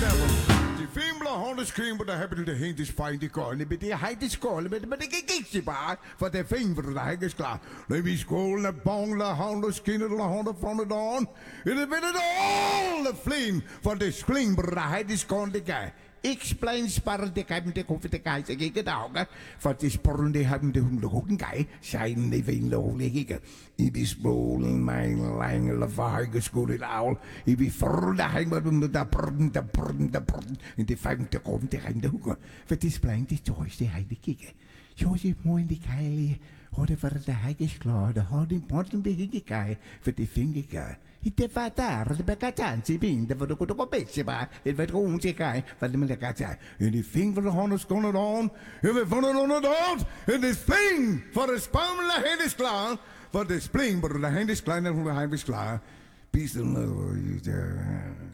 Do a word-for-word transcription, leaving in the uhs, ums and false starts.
De fimbler håndes krim, hvor der har blevet hængt i spejl i gården. Men det er hejt i skålen, men det gik ikke bare, for det fimbler, der er ikke klar. Når vi skålen er bongler, håndes skinnet, eller håndes fra det dagen. Er det ved det all the flame, for det sklimber, der har i skålen, det gør. Explain sparen det kan det kunne det kan ikke ikke dag for det sporten det har det hun lukken gej sein det vil lovlig ikke i vi spolen mein lang eller farge skulle lav i vi for der hænger du der bruden der bruden der bruden i det femte rum det rent hugger for det splan det tror det har det ikke jo det må det kan og det var der har ikke klar der har det bruden det ikke kan for det fing ikke i det var der, det var gatan til bin, det var du kunne gå bedre bare, det var drogen til kaj, for det med der gatan. Og det fing for det hånd og skåne dagen, jeg vil få det under dagen, og det fing for det spammel af hendes klar, for det spling, hvor du der hendes klar, når hun var hendes klar. Bisen,